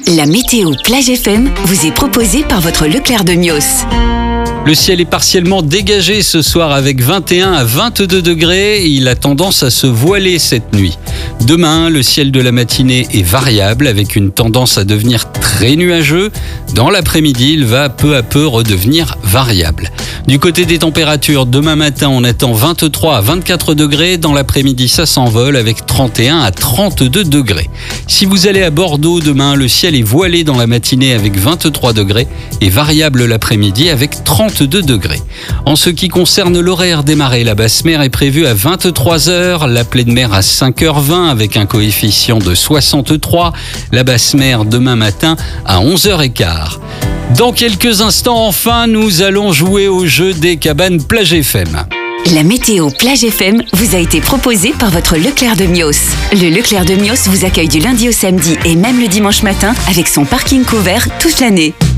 La météo Plage FM vous est proposée par votre Leclerc de Mios. Le ciel est partiellement dégagé ce soir avec 21 à 22 degrés. Il a tendance à se voiler cette nuit. Demain, le ciel de la matinée est variable avec une tendance à devenir très nuageux. Dans l'après-midi, il va peu à peu redevenir variable. Du côté des températures, demain matin, on attend 23 à 24 degrés. Dans l'après-midi, ça s'envole avec 31 à 32 degrés. Si vous allez à Bordeaux demain, le ciel est voilé dans la matinée avec 23 degrés et variable l'après-midi avec 32 degrés. En ce qui concerne l'horaire des marées, la basse mer est prévue à 23h, la pleine mer à 5h20 avec un coefficient de 63, la basse mer demain matin à 11h15. Dans quelques instants, enfin, nous allons jouer au jeu des cabanes Plage FM. La météo Plage FM vous a été proposée par votre Leclerc de Mios. Le Leclerc de Mios vous accueille du lundi au samedi et même le dimanche matin avec son parking couvert toute l'année.